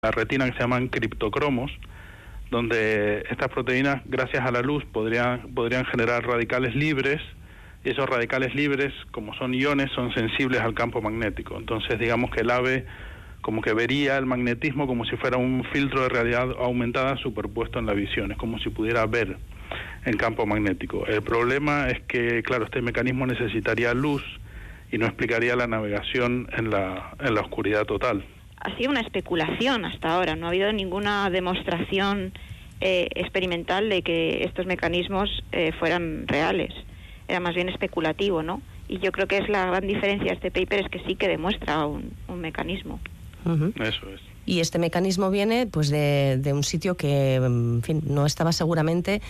la retina que se llaman criptocromos, donde estas proteínas, gracias a la luz, podrían generar radicales libres, y esos radicales libres, como son iones, son sensibles al campo magnético. Entonces, digamos que el ave como que vería el magnetismo como si fuera un filtro de realidad aumentada superpuesto en la visión, es como si pudiera ver en campo magnético. El problema es que, claro, este mecanismo necesitaría luz y no explicaría la navegación en la oscuridad total. Ha sido una especulación hasta ahora, no ha habido ninguna demostración experimental de que estos mecanismos fueran reales. Era más bien especulativo, ¿no? Y yo creo que es la gran diferencia de este paper, es que sí que demuestra un mecanismo. Uh-huh. Eso es. Y este mecanismo viene pues de un sitio que, en fin, no estaba seguramente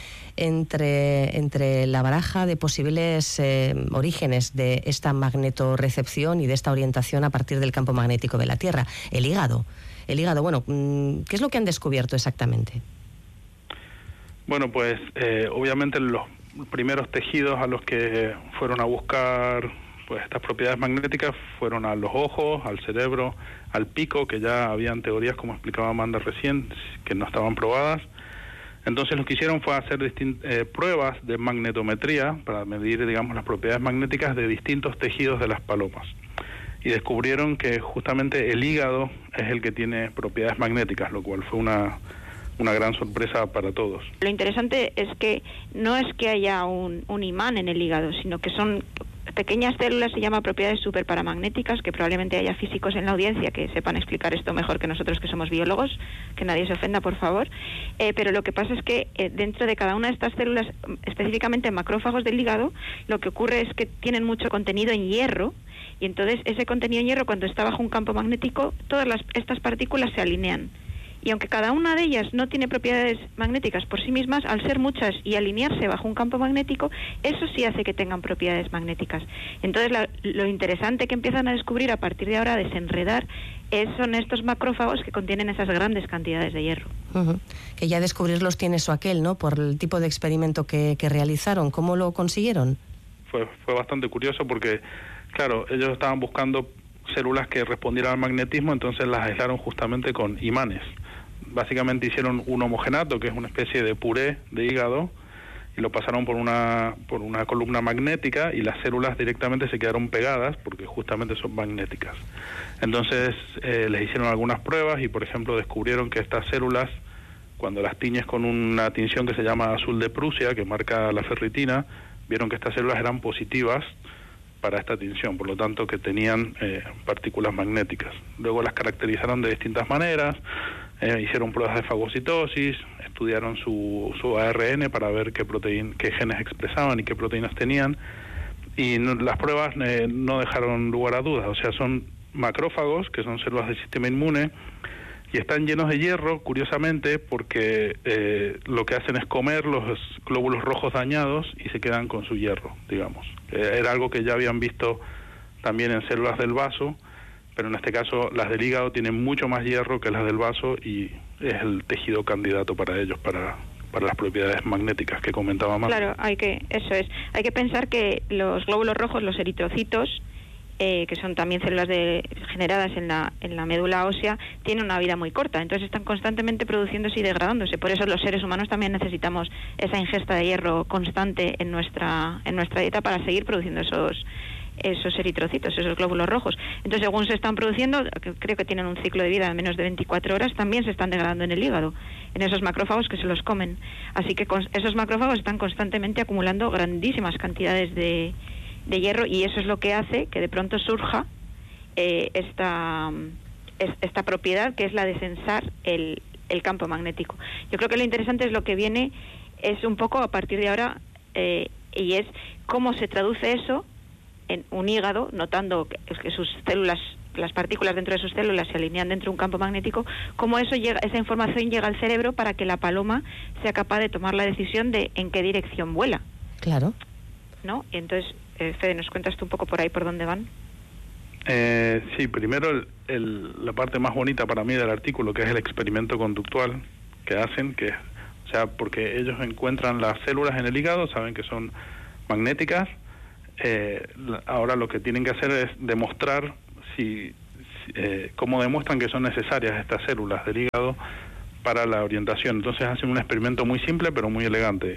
entre la baraja de posibles orígenes de esta magnetorrecepción y de esta orientación a partir del campo magnético de la Tierra. El hígado. Bueno, ¿qué es lo que han descubierto exactamente? Bueno, pues obviamente los primeros tejidos a los que fueron a buscar pues estas propiedades magnéticas fueron a los ojos, al cerebro, al pico, que ya habían teorías, como explicaba Amanda recién, que no estaban probadas. Entonces lo que hicieron fue hacer pruebas de magnetometría para medir, digamos, las propiedades magnéticas de distintos tejidos de las palomas. Y descubrieron que justamente el hígado es el que tiene propiedades magnéticas, lo cual fue una gran sorpresa para todos. Lo interesante es que no es que haya un imán en el hígado, sino que son pequeñas células, se llama propiedades superparamagnéticas, que probablemente haya físicos en la audiencia que sepan explicar esto mejor que nosotros que somos biólogos, que nadie se ofenda, por favor. Pero lo que pasa es que dentro de cada una de estas células, específicamente macrófagos del hígado, lo que ocurre es que tienen mucho contenido en hierro, y entonces ese contenido en hierro, cuando está bajo un campo magnético, todas estas partículas se alinean. Y aunque cada una de ellas no tiene propiedades magnéticas por sí mismas, al ser muchas y alinearse bajo un campo magnético, eso sí hace que tengan propiedades magnéticas. Entonces lo interesante que empiezan a descubrir a partir de ahora, a desenredar, son estos macrófagos que contienen esas grandes cantidades de hierro. Uh-huh. Que ya descubrirlos tiene su aquel, ¿no? Por el tipo de experimento que realizaron. ¿Cómo lo consiguieron? Fue bastante curioso porque, claro, ellos estaban buscando células que respondieran al magnetismo, entonces las aislaron justamente con imanes. Básicamente hicieron un homogenato, que es una especie de puré de hígado, y lo pasaron por una columna magnética, y las células directamente se quedaron pegadas porque justamente son magnéticas. Entonces les hicieron algunas pruebas y, por ejemplo, descubrieron que estas células, cuando las tiñes con una tinción que se llama azul de Prusia, que marca la ferritina, vieron que estas células eran positivas para esta tinción, por lo tanto que tenían partículas magnéticas. Luego las caracterizaron de distintas maneras, hicieron pruebas de fagocitosis, estudiaron su ARN para ver qué genes expresaban y qué proteínas tenían, y las pruebas no dejaron lugar a dudas. O sea, son macrófagos, que son células del sistema inmune, y están llenos de hierro, curiosamente, porque lo que hacen es comer los glóbulos rojos dañados y se quedan con su hierro, digamos. Era algo que ya habían visto también en células del vaso, pero en este caso las del hígado tienen mucho más hierro que las del vaso y es el tejido candidato para ellos, para las propiedades magnéticas que comentaba Amanda. Claro, hay que pensar que los glóbulos rojos, los eritrocitos, que son también células generadas en la médula ósea, tienen una vida muy corta, entonces están constantemente produciéndose y degradándose. Por eso los seres humanos también necesitamos esa ingesta de hierro constante en nuestra dieta para seguir produciendo esos eritrocitos, esos glóbulos rojos. Entonces, según se están produciendo, creo que tienen un ciclo de vida de menos de 24 horas, también se están degradando en el hígado, en esos macrófagos que se los comen. Así que esos macrófagos están constantemente acumulando grandísimas cantidades de hierro, y eso es lo que hace que de pronto surja esta propiedad, que es la de sensar el campo magnético. Yo creo que lo interesante es lo que viene, es un poco a partir de ahora, y es cómo se traduce eso en un hígado, notando que sus células, las partículas dentro de sus células se alinean dentro de un campo magnético, cómo esa información llega al cerebro para que la paloma sea capaz de tomar la decisión de en qué dirección vuela. Claro. ¿No? Y entonces, Fede, ¿nos cuentas tú un poco por ahí por dónde van? Sí, primero la parte más bonita para mí del artículo, que es el experimento conductual que hacen, porque ellos encuentran las células en el hígado, saben que son magnéticas. Ahora lo que tienen que hacer es demostrar si cómo demuestran que son necesarias estas células del hígado para la orientación. Entonces hacen un experimento muy simple pero muy elegante.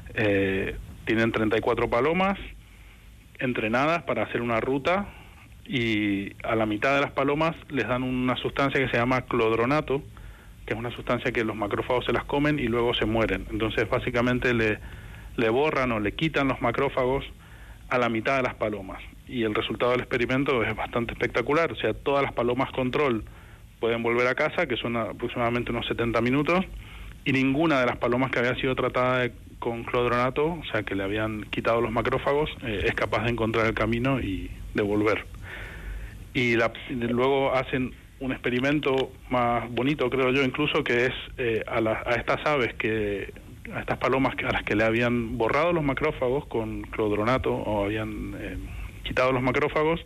Tienen 34 palomas entrenadas para hacer una ruta, y a la mitad de las palomas les dan una sustancia que se llama clodronato, que es una sustancia que los macrófagos se las comen y luego se mueren. Entonces básicamente le borran o le quitan los macrófagos a la mitad de las palomas, y el resultado del experimento es bastante espectacular. O sea, todas las palomas control pueden volver a casa, que son aproximadamente unos 70 minutos, y ninguna de las palomas que había sido tratada con clodronato, o sea, que le habían quitado los macrófagos, es capaz de encontrar el camino y de volver. Y luego hacen un experimento más bonito, creo yo, incluso, que es a estas aves, a estas palomas a las que le habían borrado los macrófagos con clodronato o habían quitado los macrófagos,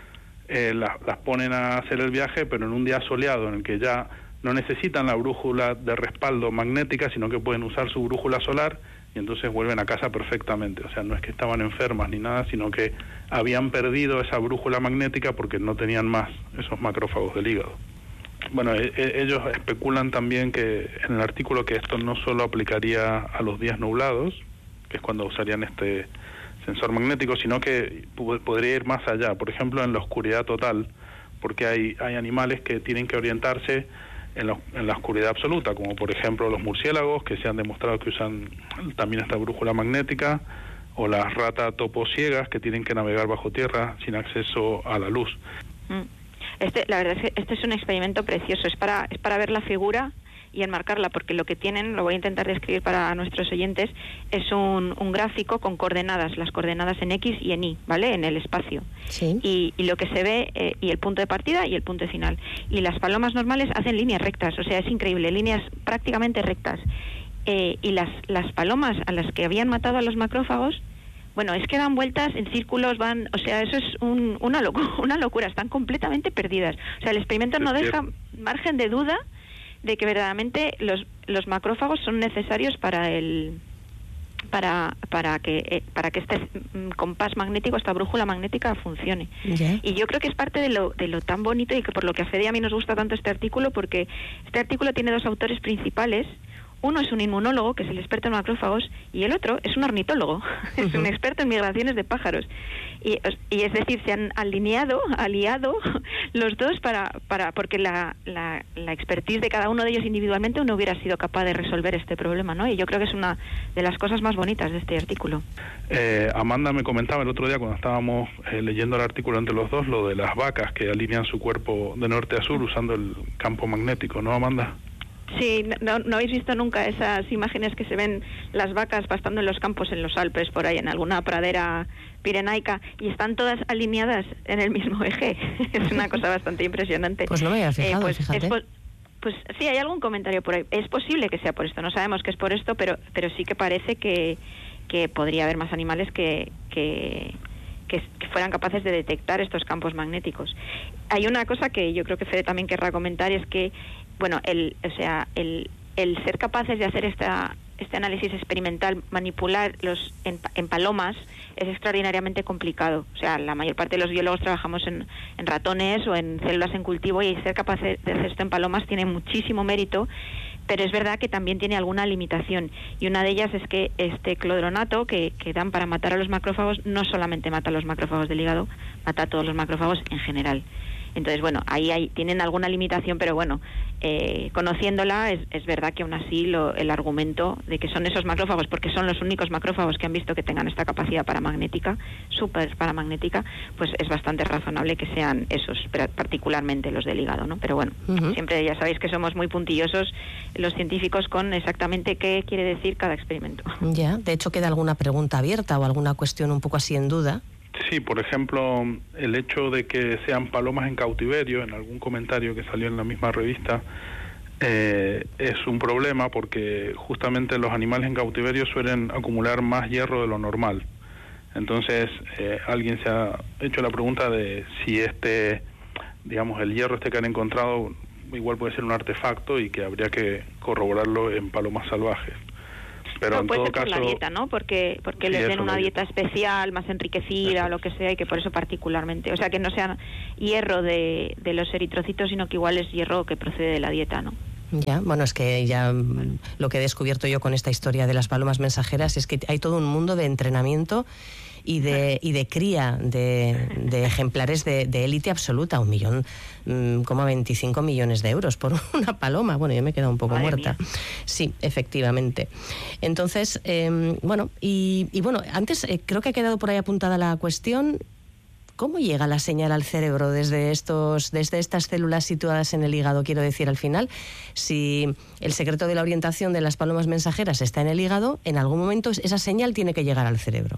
las ponen a hacer el viaje, pero en un día soleado, en el que ya no necesitan la brújula de respaldo magnética, sino que pueden usar su brújula solar, y entonces vuelven a casa perfectamente. O sea, no es que estaban enfermas ni nada, sino que habían perdido esa brújula magnética porque no tenían más esos macrófagos del hígado. Bueno, ellos especulan también que en el artículo que esto no solo aplicaría a los días nublados, que es cuando usarían este sensor magnético, sino que podría ir más allá, por ejemplo en la oscuridad total, porque hay animales que tienen que orientarse en la oscuridad absoluta, como por ejemplo los murciélagos, que se han demostrado que usan también esta brújula magnética, o las ratas topociegas, que tienen que navegar bajo tierra sin acceso a la luz. La verdad es que este es un experimento precioso, es para ver la figura y enmarcarla, porque lo que tienen, lo voy a intentar describir para nuestros oyentes, es un gráfico con coordenadas, las coordenadas en X y en Y, ¿vale?, en el espacio. Sí. Y lo que se ve, y el punto de partida y el punto de final. Y las palomas normales hacen líneas rectas, o sea, es increíble, líneas prácticamente rectas. Y las palomas a las que habían matado a los macrófagos, bueno, es que dan vueltas en círculos, o sea, eso es una locura, están completamente perdidas. O sea, el experimento no deja margen de duda de que verdaderamente los macrófagos son necesarios para que este compás magnético, esta brújula magnética funcione. Yeah. Y yo creo que es parte de lo tan bonito, y que por lo que a Fede y a mí nos gusta tanto este artículo, porque este artículo tiene dos autores principales. Uno es un inmunólogo, que es el experto en macrófagos, y el otro es un ornitólogo, es un experto en migraciones de pájaros. Y es decir, se han aliado los dos porque la expertise de cada uno de ellos individualmente no hubiera sido capaz de resolver este problema, ¿no? Y yo creo que es una de las cosas más bonitas de este artículo. Amanda me comentaba el otro día, cuando estábamos leyendo el artículo entre los dos, lo de las vacas que alinean su cuerpo de norte a sur usando el campo magnético, ¿no, Amanda? Sí, no habéis visto nunca esas imágenes que se ven las vacas pastando en los campos en los Alpes, por ahí, en alguna pradera pirenaica, y están todas alineadas en el mismo eje. Es una cosa bastante impresionante. Pues no me había fijado, fíjate. Pues sí, hay algún comentario por ahí. Es posible que sea por esto, no sabemos que es por esto, pero sí que parece que podría haber más animales que fueran capaces de detectar estos campos magnéticos. Hay una cosa que yo creo que Fede también querrá comentar, y es que, bueno, el ser capaces de hacer este análisis experimental, manipularlos en palomas, es extraordinariamente complicado. O sea, la mayor parte de los biólogos trabajamos en ratones o en células en cultivo, y ser capaces de hacer esto en palomas tiene muchísimo mérito, pero es verdad que también tiene alguna limitación, y una de ellas es que este clodronato que dan para matar a los macrófagos no solamente mata a los macrófagos del hígado, mata a todos los macrófagos en general. Entonces, bueno, ahí tienen alguna limitación, pero bueno, conociéndola, es verdad que aún así el argumento de que son esos macrófagos, porque son los únicos macrófagos que han visto que tengan esta capacidad paramagnética, súper paramagnética, pues es bastante razonable que sean esos, particularmente los del hígado, ¿no? Pero bueno, siempre ya sabéis que somos muy puntillosos los científicos con exactamente qué quiere decir cada experimento. Ya, de hecho queda alguna pregunta abierta o alguna cuestión un poco así en duda. Sí, por ejemplo, el hecho de que sean palomas en cautiverio, en algún comentario que salió en la misma revista, es un problema, porque justamente los animales en cautiverio suelen acumular más hierro de lo normal. Entonces, alguien se ha hecho la pregunta de si el hierro que han encontrado igual puede ser un artefacto, y que habría que corroborarlo en palomas salvajes. Pero en puede todo ser por caso, la dieta, ¿no? Porque sí, les den eso, una dieta especial, más enriquecida o lo que sea, y que por eso particularmente, o sea, que no sea hierro de los eritrocitos, sino que igual es hierro que procede de la dieta, ¿no? Ya, bueno, es que ya lo que he descubierto yo con esta historia de las palomas mensajeras es que hay todo un mundo de entrenamiento y de cría de ejemplares de élite absoluta, 1,25 millones de euros por una paloma. Bueno, yo me he quedado un poco muerta. Mía. Sí, efectivamente. Entonces, bueno, y bueno, antes creo que ha quedado por ahí apuntada la cuestión. ¿Cómo llega la señal al cerebro desde estas células situadas en el hígado? Quiero decir, al final, si el secreto de la orientación de las palomas mensajeras está en el hígado, en algún momento esa señal tiene que llegar al cerebro.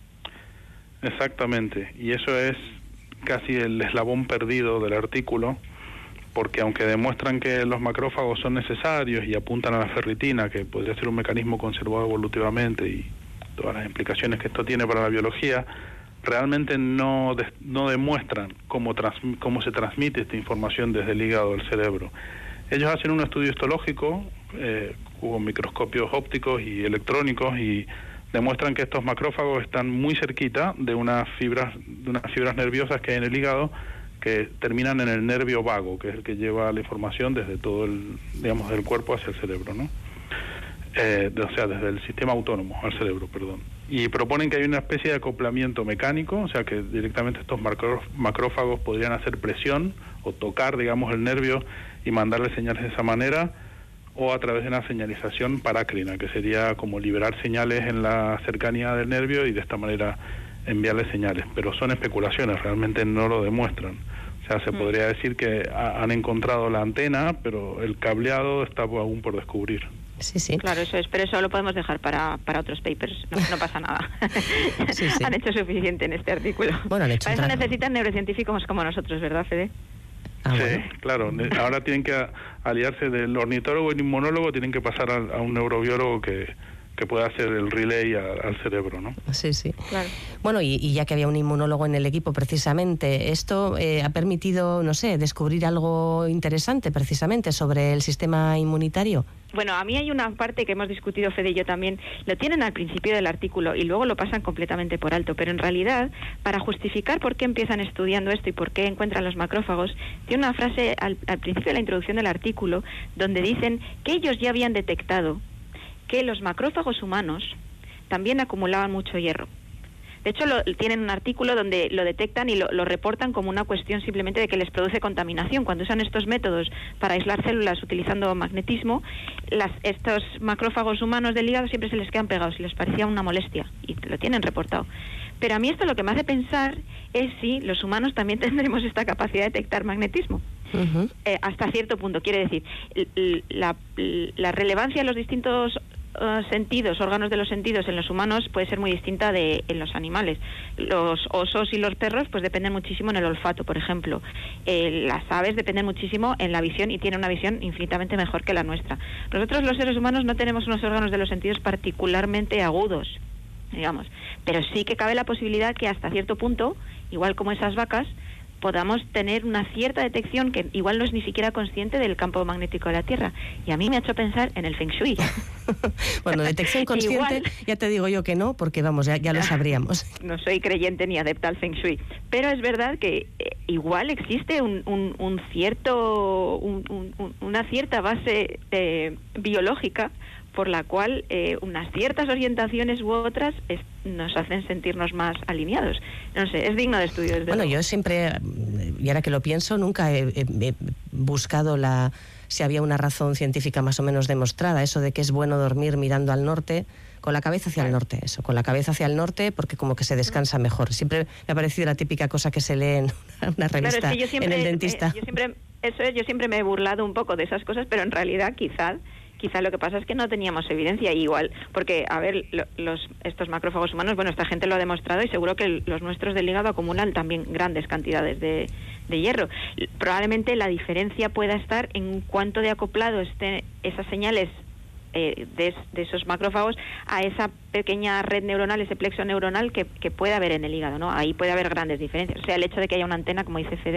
Exactamente, y eso es casi el eslabón perdido del artículo, porque aunque demuestran que los macrófagos son necesarios y apuntan a la ferritina, que podría ser un mecanismo conservado evolutivamente y todas las implicaciones que esto tiene para la biología, realmente no demuestran cómo se transmite esta información desde el hígado al cerebro. Ellos hacen un estudio histológico con microscopios ópticos y electrónicos y demuestran que estos macrófagos están muy cerquita de unas fibras nerviosas que hay en el hígado que terminan en el nervio vago, que es el que lleva la información desde todo del cuerpo hacia el cerebro, ¿no? O sea, desde el sistema autónomo al cerebro, perdón. Y proponen que hay una especie de acoplamiento mecánico, o sea, que directamente estos macrófagos podrían hacer presión o tocar, digamos, el nervio y mandarle señales de esa manera, o a través de una señalización parácrina, que sería como liberar señales en la cercanía del nervio y de esta manera enviarle señales. Pero son especulaciones, realmente no lo demuestran. O sea, se podría decir que han encontrado la antena, pero el cableado está aún por descubrir. Sí, sí. Claro, eso es, pero eso lo podemos dejar para otros papers, no pasa nada. Sí, sí. Han hecho suficiente en este artículo. Bueno, para eso necesitan neurocientíficos como nosotros, ¿verdad, Fede? Sí, bueno. Claro. Ahora tienen que aliarse del ornitólogo y el inmunólogo, tienen que pasar a un neurobiólogo que pueda hacer el relay al cerebro, ¿no? Sí, sí. Claro. Bueno, y ya que había un inmunólogo en el equipo, precisamente, ¿esto ha permitido, no sé, descubrir algo interesante, precisamente, sobre el sistema inmunitario? Bueno, a mí hay una parte que hemos discutido, Fede y yo también, lo tienen al principio del artículo y luego lo pasan completamente por alto, pero en realidad, para justificar por qué empiezan estudiando esto y por qué encuentran los macrófagos, tiene una frase al principio de la introducción del artículo donde dicen que ellos ya habían detectado que los macrófagos humanos también acumulaban mucho hierro. De hecho, tienen un artículo donde lo detectan y lo reportan como una cuestión simplemente de que les produce contaminación. Cuando usan estos métodos para aislar células utilizando magnetismo, estos macrófagos humanos del hígado siempre se les quedan pegados y les parecía una molestia y lo tienen reportado. Pero a mí esto lo que me hace pensar es si los humanos también tendremos esta capacidad de detectar magnetismo. Uh-huh. Hasta cierto punto, quiere decir, la relevancia de los distintos órganos de los sentidos en los humanos puede ser muy distinta en los animales. Los osos y los perros pues dependen muchísimo en el olfato, por ejemplo. Las aves dependen muchísimo en la visión y tienen una visión infinitamente mejor que la nuestra. Nosotros los seres humanos no tenemos unos órganos de los sentidos particularmente agudos, digamos, pero sí que cabe la posibilidad que hasta cierto punto, igual como esas vacas, podamos tener una cierta detección que igual no es ni siquiera consciente del campo magnético de la Tierra. Y a mí me ha hecho pensar en el Feng Shui. Bueno, detección consciente, igual, ya te digo yo que no, porque vamos, ya lo sabríamos. No soy creyente ni adepta al Feng Shui, pero es verdad que igual existe una cierta base biológica por la cual unas ciertas orientaciones u otras nos hacen sentirnos más alineados. No sé, es digno de estudio. Bueno, yo siempre, y ahora que lo pienso, nunca he buscado si había una razón científica más o menos demostrada, eso de que es bueno dormir mirando al norte, con la cabeza hacia el norte, con la cabeza hacia el norte, porque como que se descansa mejor. Siempre me ha parecido la típica cosa que se lee en una revista, claro, es que en el dentista. Yo siempre me he burlado un poco de esas cosas, pero en realidad quizá lo que pasa es que no teníamos evidencia igual, porque, a ver, estos macrófagos humanos, bueno, esta gente lo ha demostrado y seguro que los nuestros del hígado acumulan también grandes cantidades de hierro. Probablemente la diferencia pueda estar en cuánto de acoplado estén esas señales de esos macrófagos a esa pequeña red neuronal, ese plexo neuronal que puede haber en el hígado, ¿no? Ahí puede haber grandes diferencias. O sea, el hecho de que haya una antena, como dice Fede,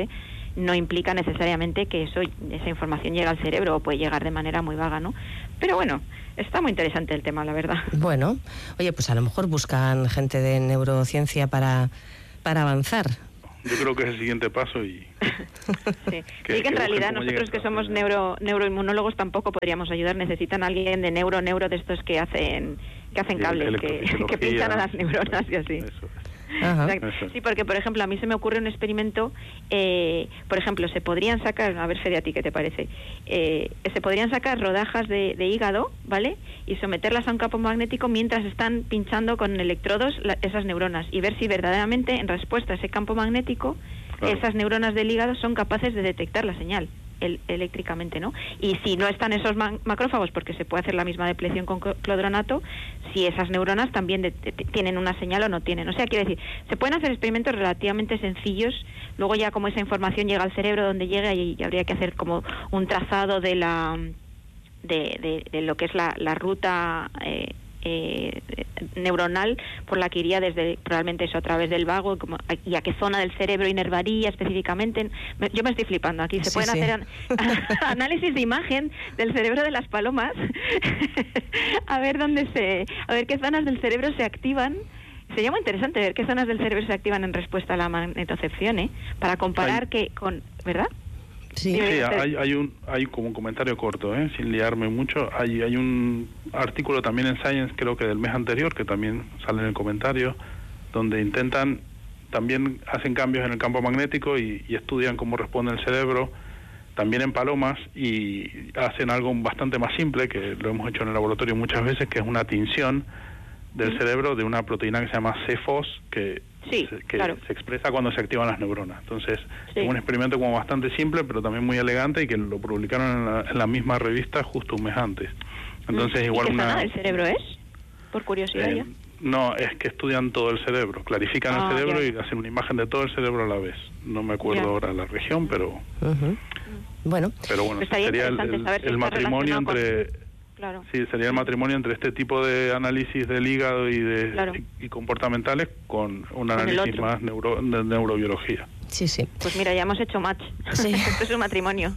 no implica necesariamente que esa información llegue al cerebro, o puede llegar de manera muy vaga, ¿no? Pero bueno, está muy interesante el tema, la verdad. Bueno, oye, pues a lo mejor buscan gente de neurociencia para avanzar. Yo creo que es el siguiente paso y... Sí, que en realidad nosotros que somos neuroinmunólogos tampoco podríamos ayudar, necesitan a alguien de neuro de estos que hacen cables, que pinchan a las neuronas y así. Eso es. Sí, porque por ejemplo a mí se me ocurre un experimento, por ejemplo se podrían sacar, a ver Fede, ¿a ti qué te parece? Se podrían sacar rodajas de hígado, ¿vale? Y someterlas a un campo magnético mientras están pinchando con electrodos esas neuronas y ver si verdaderamente en respuesta a ese campo magnético esas neuronas del hígado son capaces de detectar la señal eléctricamente, ¿no? Y si no están esos macrófagos, porque se puede hacer la misma depleción con clodronato, si esas neuronas también tienen una señal o no tienen. O sea, quiere decir, se pueden hacer experimentos relativamente sencillos, luego ya como esa información llega al cerebro donde llega, y habría que hacer como un trazado de lo que es la ruta neuronal por la que iría desde probablemente eso a través del vago y a qué zona del cerebro inervaría específicamente. Yo me estoy flipando aquí. Se pueden hacer análisis de imagen del cerebro de las palomas a ver qué zonas del cerebro se activan. Sería muy interesante ver qué zonas del cerebro se activan en respuesta a la magnetocepción, para comparar ¿verdad? Sí, hay como un comentario corto, sin liarme mucho. Hay un artículo también en Science, creo que del mes anterior, que también sale en el comentario, donde también hacen cambios en el campo magnético y estudian cómo responde el cerebro, también en palomas, y hacen algo bastante más simple, que lo hemos hecho en el laboratorio muchas veces, que es una tinción del cerebro de una proteína que se llama CFOS, que se expresa cuando se activan las neuronas. Entonces, es un experimento como bastante simple, pero también muy elegante, y que lo publicaron en la misma revista justo un mes antes. Entonces, igual ¿Y qué zona del cerebro es? Por curiosidad ya. No, es que estudian todo el cerebro, clarifican el cerebro y hacen una imagen de todo el cerebro a la vez. No me acuerdo ahora la región, pero... Bueno, sería el matrimonio entre... Claro. Sí, sería el matrimonio entre este tipo de análisis del hígado y comportamentales con un análisis más de neurobiología. Sí. Pues mira, ya hemos hecho match. Sí. Esto es un matrimonio.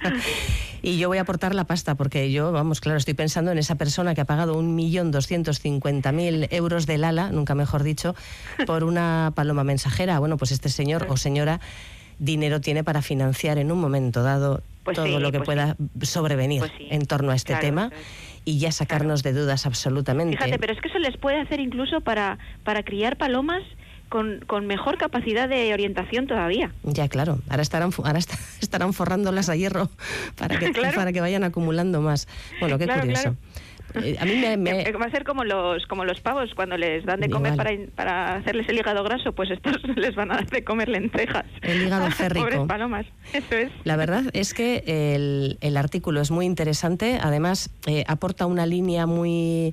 Y yo voy a aportar la pasta, porque yo, estoy pensando en esa persona que ha pagado 1.250.000 euros del ala, nunca mejor dicho, por una paloma mensajera. Bueno, pues este señor o señora dinero tiene para financiar en un momento dado todo lo que pueda sobrevenir en torno a este tema y ya sacarnos de dudas absolutamente. Fíjate, pero es que eso les puede hacer incluso para criar palomas con mejor capacidad de orientación todavía. Ya, claro. Ahora estarán forrándolas a hierro para que vayan acumulando más. Bueno, qué curioso. A mí va a ser como los pavos cuando les dan de comer para hacerles el hígado graso, pues estos les van a dar de comer lentejas. El hígado férrico. Pobres palomas, eso es. La verdad es que el artículo es muy interesante, además aporta una línea muy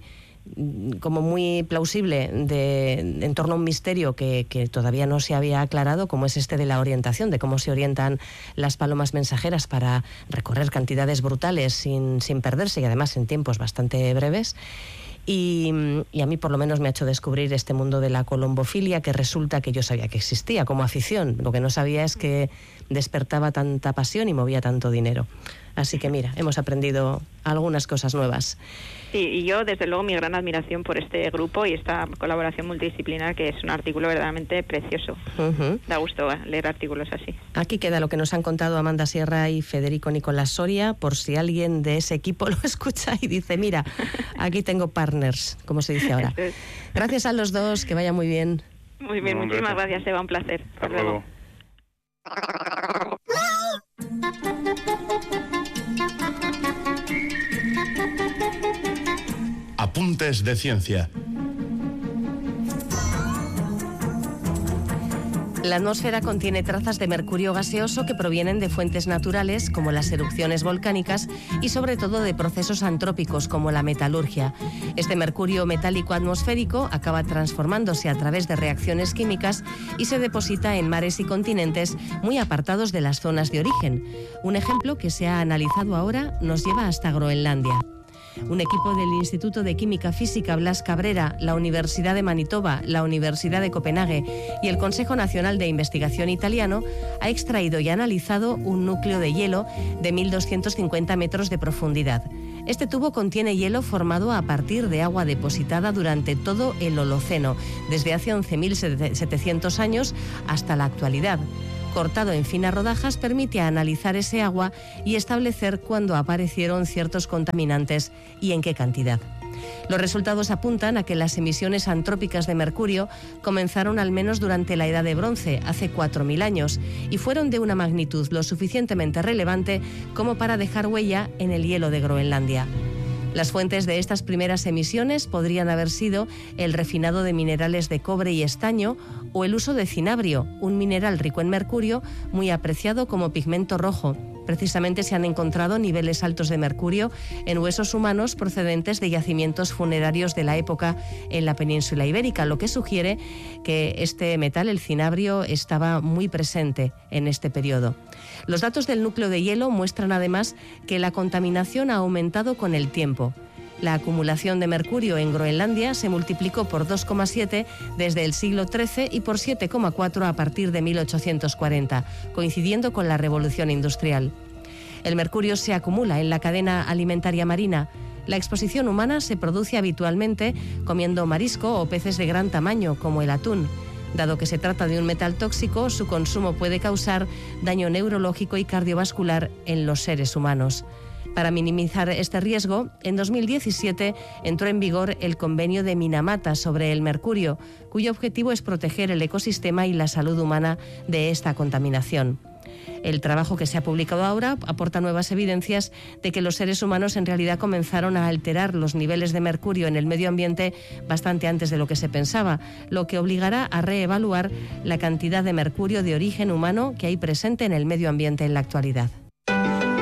plausible en torno a un misterio que todavía no se había aclarado, como es este de la orientación, de cómo se orientan las palomas mensajeras para recorrer cantidades brutales sin perderse, y además en tiempos bastante breves. Y a mí por lo menos me ha hecho descubrir este mundo de la colombofilia, que resulta que yo sabía que existía como afición. Lo que no sabía es que despertaba tanta pasión y movía tanto dinero. Así que mira, hemos aprendido algunas cosas nuevas. Sí, y yo desde luego mi gran admiración por este grupo y esta colaboración multidisciplinar, que es un artículo verdaderamente precioso. Da gusto leer artículos así. Aquí queda lo que nos han contado Amanda Sierra y Federico Nicolás Soria, por si alguien de ese equipo lo escucha y dice, mira, aquí tengo partners, como se dice ahora. Gracias a los dos, que vaya muy bien. Muy bien, muchísimas gracias, Eva, un placer. Hasta luego. Apuntes de ciencia. La atmósfera contiene trazas de mercurio gaseoso que provienen de fuentes naturales como las erupciones volcánicas y sobre todo de procesos antrópicos como la metalurgia. Este mercurio metálico atmosférico acaba transformándose a través de reacciones químicas y se deposita en mares y continentes muy apartados de las zonas de origen. Un ejemplo que se ha analizado ahora nos lleva hasta Groenlandia. Un equipo del Instituto de Química Física Blas Cabrera, la Universidad de Manitoba, la Universidad de Copenhague y el Consejo Nacional de Investigación italiano ha extraído y analizado un núcleo de hielo de 1.250 metros de profundidad. Este tubo contiene hielo formado a partir de agua depositada durante todo el Holoceno, desde hace 11.700 años hasta la actualidad. Cortado en finas rodajas, permite analizar ese agua y establecer cuándo aparecieron ciertos contaminantes y en qué cantidad. Los resultados apuntan a que las emisiones antrópicas de mercurio comenzaron al menos durante la Edad de Bronce, hace 4.000 años, y fueron de una magnitud lo suficientemente relevante como para dejar huella en el hielo de Groenlandia. Las fuentes de estas primeras emisiones podrían haber sido el refinado de minerales de cobre y estaño o el uso de cinabrio, un mineral rico en mercurio muy apreciado como pigmento rojo. Precisamente se han encontrado niveles altos de mercurio en huesos humanos procedentes de yacimientos funerarios de la época en la península ibérica, lo que sugiere que este metal, el cinabrio, estaba muy presente en este periodo. Los datos del núcleo de hielo muestran además que la contaminación ha aumentado con el tiempo. La acumulación de mercurio en Groenlandia se multiplicó por 2,7 desde el siglo XIII y por 7,4 a partir de 1840, coincidiendo con la Revolución Industrial. El mercurio se acumula en la cadena alimentaria marina. La exposición humana se produce habitualmente comiendo marisco o peces de gran tamaño, como el atún. Dado que se trata de un metal tóxico, su consumo puede causar daño neurológico y cardiovascular en los seres humanos. Para minimizar este riesgo, en 2017 entró en vigor el Convenio de Minamata sobre el mercurio, cuyo objetivo es proteger el ecosistema y la salud humana de esta contaminación. El trabajo que se ha publicado ahora aporta nuevas evidencias de que los seres humanos en realidad comenzaron a alterar los niveles de mercurio en el medio ambiente bastante antes de lo que se pensaba, lo que obligará a reevaluar la cantidad de mercurio de origen humano que hay presente en el medio ambiente en la actualidad.